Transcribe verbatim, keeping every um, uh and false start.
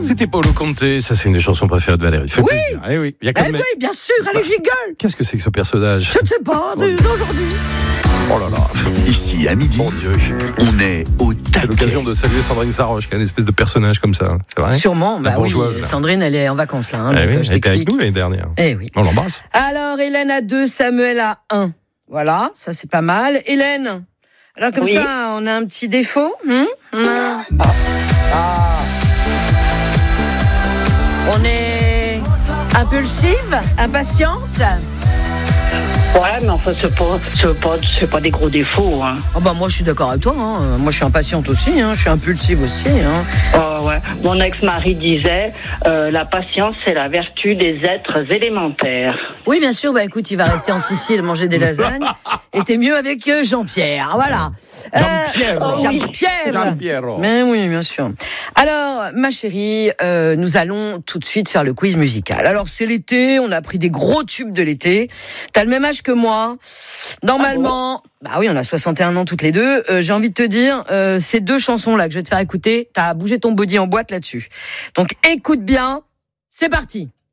C'était Paolo Conte, ça c'est une des chansons préférées de Valérie. Ça fait Oui. plaisir. Eh oui, il y a quand Eh même... oui, bien sûr, allez, j'y gueule. Qu'est-ce que c'est que ce personnage? Je ne sais pas, de- d'aujourd'hui. Oh là là. Ici, à midi, Mon Dieu. on est au C'est taquet. l'occasion de saluer Sandrine Saroche, qui est une espèce de personnage comme ça. C'est vrai? Sûrement, bah La oui, bourgeoise, là. Sandrine, elle est en vacances là, hein, Eh donc oui, euh, je elle était avec t'explique. nous l'année dernière. Eh oui. On l'embrasse. Alors, Hélène à deux, Samuel à un. Voilà, ça c'est pas mal. Hélène, alors comme Oui. ça, on a un petit défaut. Hein on, a... on est impulsive, impatiente. Ouais, mais enfin, c'est pas, c'est pas, c'est pas des gros défauts. Hein. Oh bah moi je suis d'accord avec toi. Hein. Moi je suis impatiente aussi. Hein. Je suis impulsive aussi. Hein. Oh, ouais. Mon ex-mari disait euh, la patience, c'est la vertu des êtres élémentaires. Oui, bien sûr. Bah écoute, il va rester en Sicile manger des lasagnes. Et t'es mieux avec euh, Jean-Pierre. Voilà. Jean-Pierre. Euh, Oh oui. Jean-Pierre. Jean-Pierre. Mais oui, bien sûr. Alors, ma chérie, euh, nous allons tout de suite faire le quiz musical. Alors, c'est l'été, on a pris des gros tubes de l'été. T'as le même âge que moi. Normalement, bah oui, on a soixante et un ans toutes les deux. Euh, j'ai envie de te dire, euh, ces deux chansons-là que je vais te faire écouter, t'as bougé ton body en boîte là-dessus. Donc, écoute bien, c'est parti.